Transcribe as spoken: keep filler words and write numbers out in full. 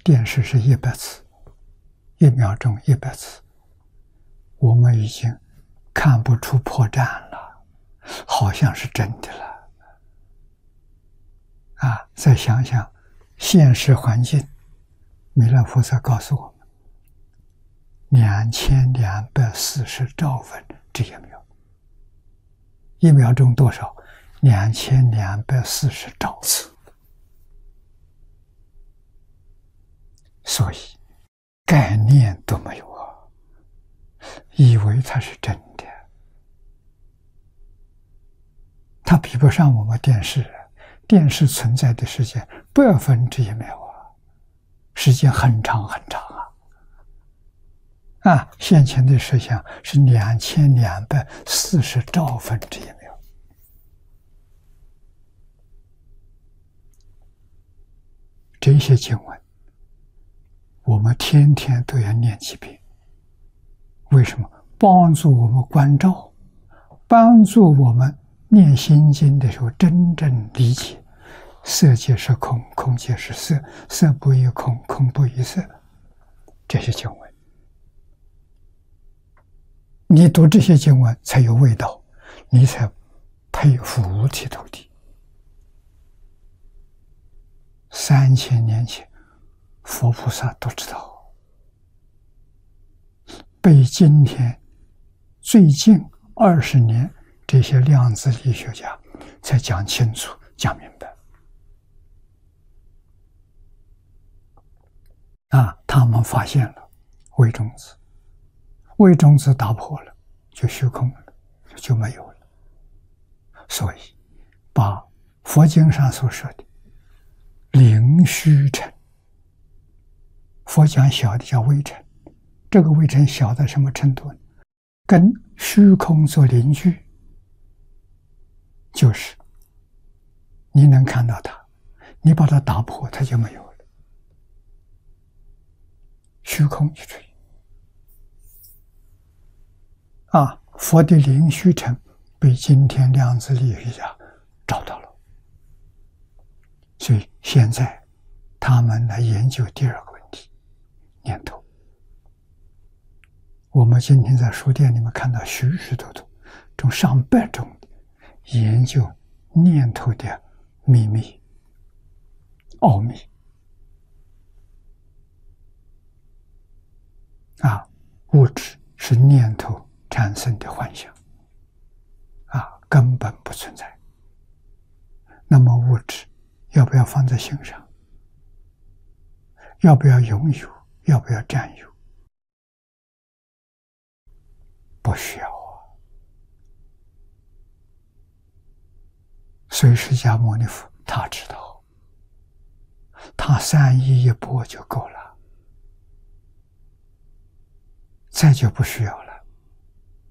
电视是一百次，一秒钟一百次，我们已经看不出破绽了，好像是真的了。啊，再想想现实环境，弥勒菩萨告诉我们，两千两百四十兆分之一秒，一秒钟多少？两千两百四十兆次。所以概念都没有啊，以为它是真的，它比不上我们电视。电视存在的时间百分之一秒啊，时间很长很长啊！啊，现前的实相是两千两百四十兆分之一秒。这些经文，我们天天都要念几遍。为什么？帮助我们关照，帮助我们念心经的时候真正理解。色即是空，空即是色，色不异空，空不异色。这些经文，你读这些经文才有味道，你才佩服五体投地。三千年前，佛菩萨都知道，被今天最近二十年这些量子力学家才讲清楚、讲明白。啊，他们发现了微中子，微中子打破了，就虚空了，就没有了。所以，把佛经上所说的零虚尘，佛讲小的叫微尘，这个微尘小到什么程度呢？跟虚空做邻居，就是你能看到它，你把它打破，它就没有了。虚空一吹啊！佛的零虚尘被今天量子力学家找到了，所以现在他们来研究第二个问题：念头。我们今天在书店里面看到许许多多种上百种研究念头的秘密、奥秘。啊，物质是念头产生的幻想，啊，根本不存在。那么物质要不要放在心上？要不要拥有？要不要占有？不需要啊。所以释迦牟尼佛他知道，他三一一钵就够了。再就不需要了。